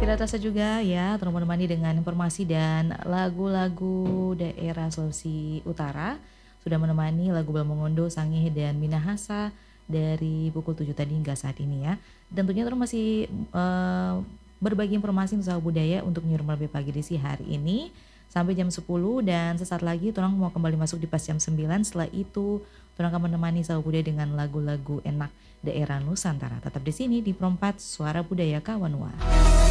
Tidak terasa juga ya, telah menemani dengan informasi dan lagu-lagu daerah Sulawesi Utara. Sudah menemani lagu Balmongondo, Sangih, dan Minahasa dari pukul 7 tadi hingga saat ini ya. Dan tentunya terus masih berbagi informasi tentang budaya untuk Nyurmal pagi di si hari ini sampai jam 10 dan sesaat lagi Turang mau kembali masuk di pas jam 9. Setelah itu Turang akan menemani Sahabat Budaya dengan lagu-lagu enak daerah Nusantara. Tetap di sini di Perompat Suara Budaya Kawanua.